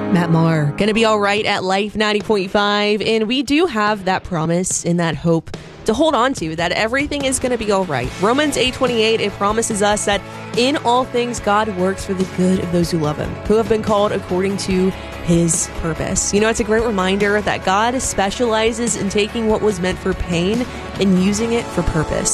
Matt Maher, going to be all right at Life 90.5. And we do have that promise and that hope to hold on to, that everything is going to be all right. Romans 8:28, it promises us that in all things God works for the good of those who love him, who have been called according to his purpose. You know, it's a great reminder that God specializes in taking what was meant for pain and using it for purpose.